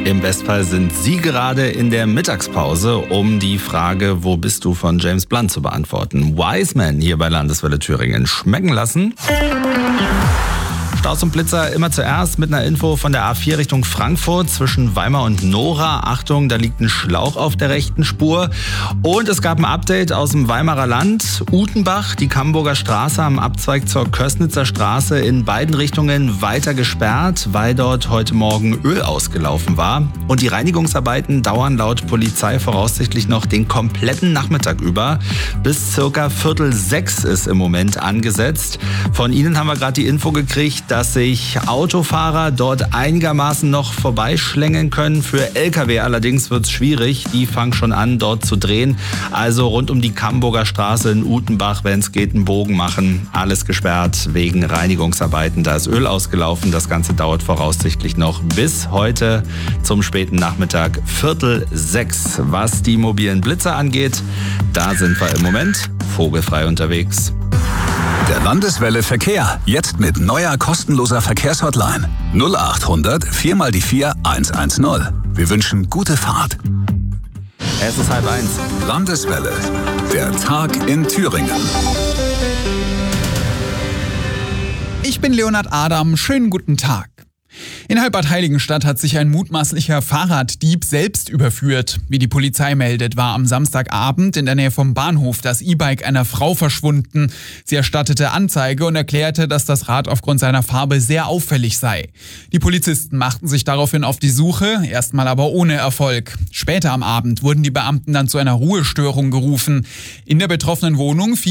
Im Bestfall sind Sie gerade in der Mittagspause, um die Frage, wo bist du, von James Blunt zu beantworten. Wiseman hier bei Landeswelle Thüringen. Schmecken lassen. Staus und Blitzer immer zuerst mit einer Info von der A4 Richtung Frankfurt zwischen Weimar und Nora. Achtung, da liegt ein Schlauch auf der rechten Spur. Und es gab ein Update aus dem Weimarer Land. Utenbach, die Camburger Straße am Abzweig zur Kößnitzer Straße in beiden Richtungen weiter gesperrt, weil dort heute Morgen Öl ausgelaufen war. Und die Reinigungsarbeiten dauern laut Polizei voraussichtlich noch den kompletten Nachmittag über. Bis circa 5:45 ist im Moment angesetzt. Von Ihnen haben wir gerade die Info gekriegt, dass sich Autofahrer dort einigermaßen noch vorbeischlängeln können. Für Lkw allerdings wird es schwierig. Die fangen schon an, dort zu drehen. Also rund um die Camburger Straße in Utenbach, wenn es geht, einen Bogen machen. Alles gesperrt wegen Reinigungsarbeiten. Da ist Öl ausgelaufen. Das Ganze dauert voraussichtlich noch bis heute zum späten Nachmittag 5:45. Was die mobilen Blitzer angeht, da sind wir im Moment vogelfrei unterwegs. Der Landeswelle Verkehr. Jetzt mit neuer kostenloser Verkehrshotline. 0800 4x4 110. Wir wünschen gute Fahrt. Es ist 12:30. Landeswelle. Der Tag in Thüringen. Ich bin Leonhard Adam. Schönen guten Tag. In Halbbad-Heiligenstadt hat sich ein mutmaßlicher Fahrraddieb selbst überführt. Wie die Polizei meldet, war am Samstagabend in der Nähe vom Bahnhof das E-Bike einer Frau verschwunden. Sie erstattete Anzeige und erklärte, dass das Rad aufgrund seiner Farbe sehr auffällig sei. Die Polizisten machten sich daraufhin auf die Suche, erstmal aber ohne Erfolg. Später am Abend wurden die Beamten dann zu einer Ruhestörung gerufen. In der betroffenen Wohnung